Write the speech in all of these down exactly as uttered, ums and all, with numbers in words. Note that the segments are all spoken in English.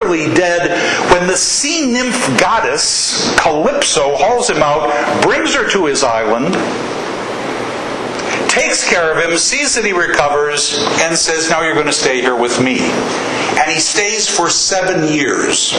literally dead when the sea nymph goddess, Calypso, hauls him out, brings her to his island, takes care of him, sees that he recovers, and says, now you're going to stay here with me. And he stays for seven years.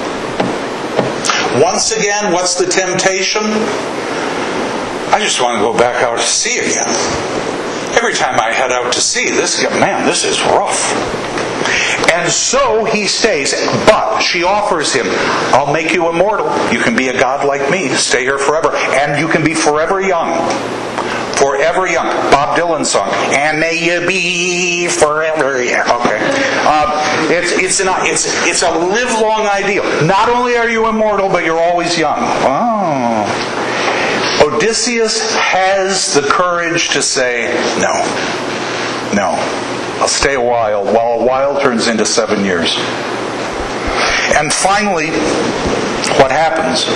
Once again, what's the temptation? I just want to go back out to sea again. Every time I head out to sea, this man, this is rough. And so he stays. But she offers him, I'll make you immortal. You can be a god like me. Stay here forever. And you can be forever young. Forever young. Bob Dylan song. And may you be forever young. Okay. Uh, it's it's an it's it's a live-long ideal. Not only are you immortal, but you're always young. Oh. Odysseus has the courage to say, no, no, I'll stay a while, while a while turns into seven years. And finally, what happens?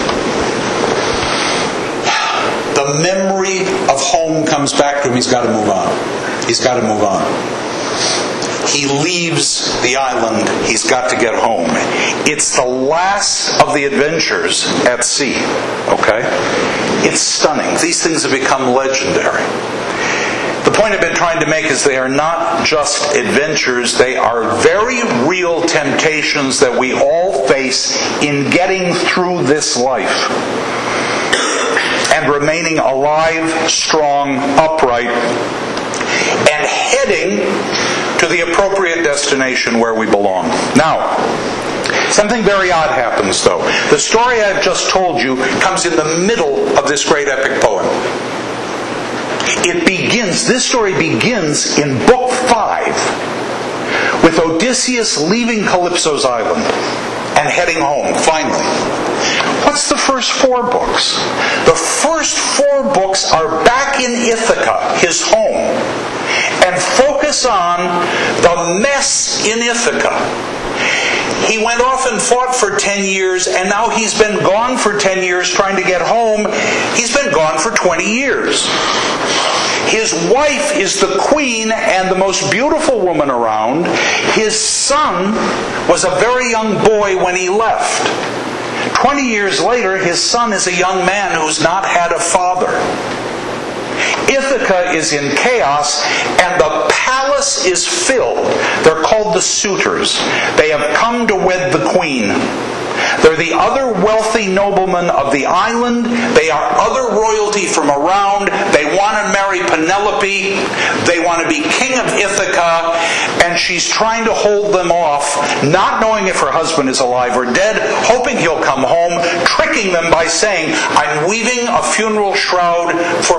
The memory of home comes back to him. He's got to move on. He's got to move on. He leaves the island. He's got to get home. It's the last of the adventures at sea. Okay? It's stunning. These things have become legendary. The point I've been trying to make is they are not just adventures. They are very real temptations that we all face in getting through this life and remaining alive, strong, upright, and heading to the appropriate destination where we belong. Now, something very odd happens, though. The story I've just told you comes in the middle of this great epic poem. It begins, this story begins in book five, with Odysseus leaving Calypso's island and heading home, finally. What's the first four books? The first four books are back in Ithaca, his home, and focus on the mess in Ithaca. He went off and fought for ten years, and now he's been gone for ten years trying to get home. He's been gone for twenty years. His wife is the queen and the most beautiful woman around. His son was a very young boy when he left. Twenty years later, his son is a young man who's not had a father. Ithaca is in chaos, and the palace is filled. They're called the suitors. They have come to wed the queen. They're the other wealthy noblemen of the island. They are other royalty from around. They want to marry Penelope. They want to be king of Ithaca. And she's trying to hold them off, not knowing if her husband is alive or dead, hoping he'll come home, tricking them by saying, I'm weaving a funeral shroud for